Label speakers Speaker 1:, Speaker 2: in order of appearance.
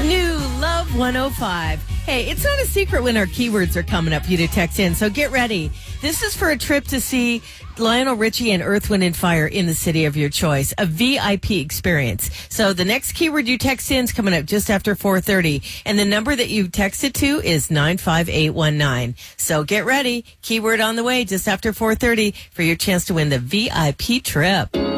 Speaker 1: New Love 105. Hey, it's not a secret when our keywords are coming up for you to text in, so get ready. This is for a trip to see Lionel Richie and Earth, Wind & Fire in the city of your choice, a VIP experience. So the next keyword you text in is coming up just after 4:30, and the number that you text it to is 95819. So get ready. Keyword on the way just after 4:30 for your chance to win the VIP trip.